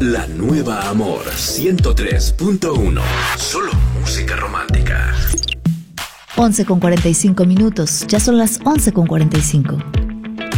La nueva Amor 103.1. Solo música romántica. 11:45 minutos. Ya son las 11:45.